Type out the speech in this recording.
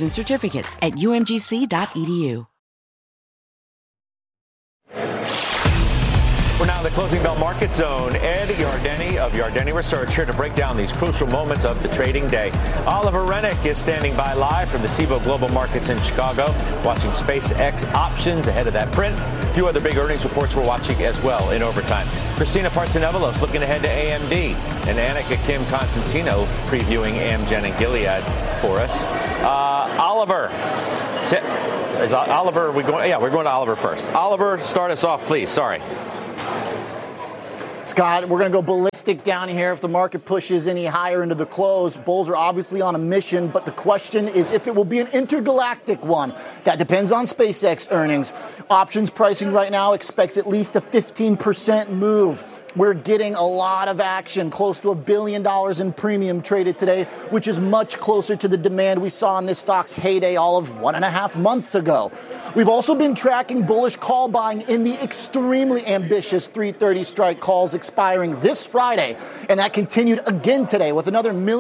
and certificates at umgc.edu. We're now in the closing bell market zone. Ed Yardeni of Yardeni Research here to break down these crucial moments of the trading day. Oliver Rennick is standing by live from the Cboe Global Markets in Chicago, watching SpaceX options ahead of that print. A few other big earnings reports we're watching as well in overtime. Christina Partsinevelos looking ahead to AMD, and Annika Kim Constantino previewing Amgen and Gilead for us. Oliver, we're going to Oliver first. Oliver, start us off, please. Sorry. Scott, we're going to go ballistic down here if the market pushes any higher into the close. Bulls are obviously on a mission, but the question is if it will be an intergalactic one. That depends on SpaceX earnings. Options pricing right now expects at least a 15% move. We're getting a lot of action, close to $1 billion in premium traded today, which is much closer to the demand we saw in this stock's heyday all of 1.5 months ago. We've also been tracking bullish call buying in the extremely ambitious 330 strike calls expiring this Friday, and that continued again today with another million